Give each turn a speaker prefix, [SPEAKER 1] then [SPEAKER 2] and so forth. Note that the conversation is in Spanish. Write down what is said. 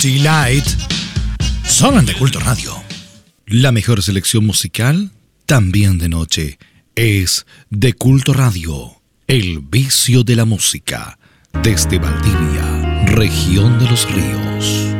[SPEAKER 1] T-Light, sonan de Culto Radio. La mejor selección musical, también de noche, es de Culto Radio. El vicio de la música, desde Valdivia, región de los ríos.